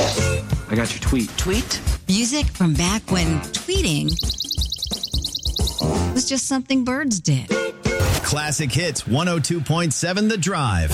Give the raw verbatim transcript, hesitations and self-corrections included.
I got your tweet. Tweet? Music from back when tweeting was just something birds did. Classic Hits one oh two point seven The Drive.